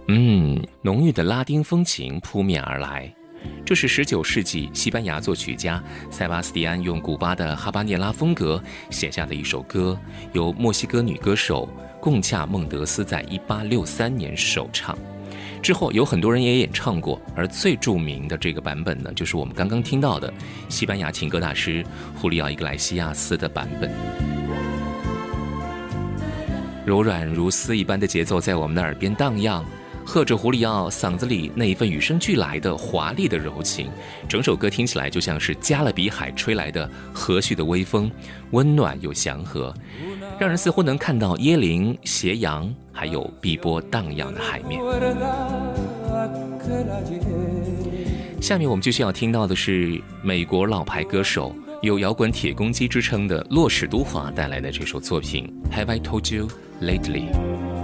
浓郁的拉丁风情扑面而来。这是19世纪西班牙作曲家塞巴斯蒂安用古巴的哈巴涅拉风格写下的一首歌，由墨西哥女歌手贡恰孟德斯在1863年首唱。之后有很多人也演唱过，而最著名的这个版本呢，就是我们刚刚听到的西班牙情歌大师胡里奥·伊格莱西亚斯的版本。柔软如丝一般的节奏在我们的耳边荡漾，和着胡里奥嗓子里那一份与生俱来的华丽的柔情，整首歌听起来就像是加勒比海吹来的和煦的微风，温暖又祥和，让人似乎能看到椰林、斜阳，还有碧波荡漾的海面。下面我们继续要听到的是美国老牌歌手有摇滚铁公鸡之称的洛史都华带来的这首作品 Have I Told You Lately。